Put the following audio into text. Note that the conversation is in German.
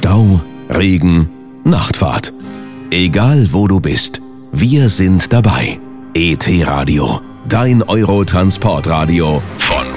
Stau, Regen, Nachtfahrt. Egal wo du bist, wir sind dabei. ET Radio, dein Eurotransportradio von